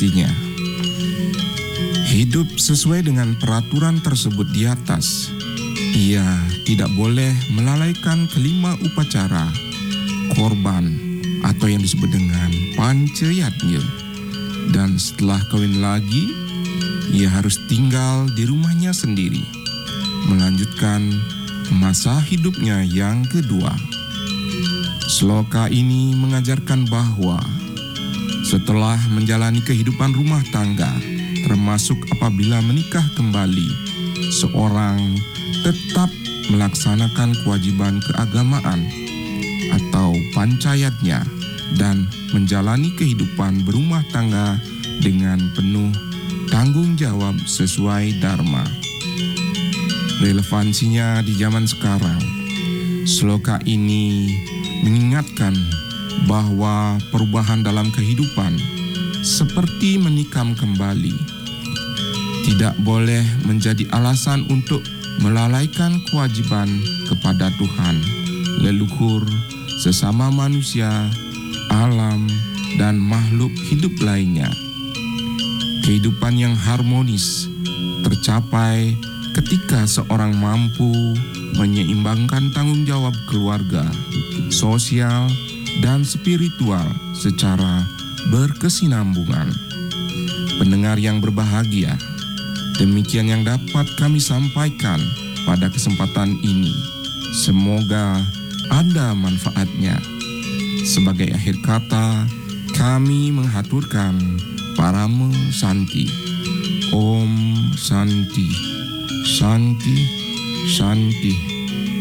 Artinya, hidup sesuai dengan peraturan tersebut di atas. Ia tidak boleh melalaikan kelima upacara, korban, atau yang disebut dengan pancayatnya. Dan setelah kawin lagi, ia harus tinggal di rumahnya sendiri, melanjutkan masa hidupnya yang kedua. Sloka ini mengajarkan bahwa setelah menjalani kehidupan rumah tangga, termasuk apabila menikah kembali, seorang tetap melaksanakan kewajiban keagamaan atau pancayatnya dan menjalani kehidupan berumah tangga dengan penuh tanggung jawab sesuai dharma. Relevansinya di zaman sekarang, sloka ini mengingatkan bahwa perubahan dalam kehidupan seperti menikam kembali tidak boleh menjadi alasan untuk melalaikan kewajiban kepada Tuhan, leluhur, sesama manusia, alam, dan makhluk hidup lainnya. Kehidupan yang harmonis tercapai ketika seorang mampu menyeimbangkan tanggung jawab keluarga, sosial, dan spiritual secara berkesinambungan. Pendengar yang berbahagia, demikian yang dapat kami sampaikan pada kesempatan ini. Semoga ada manfaatnya. Sebagai akhir kata, kami menghaturkan Paramo Santi. Om Santi, Santi, Santi.